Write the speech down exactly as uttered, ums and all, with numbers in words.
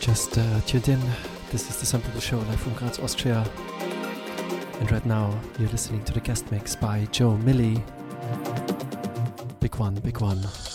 just uh, tuned in, this is the Some People Show live from Graz, Austria. And right now you're listening to the guest mix by Joe Millie. Big one, big one.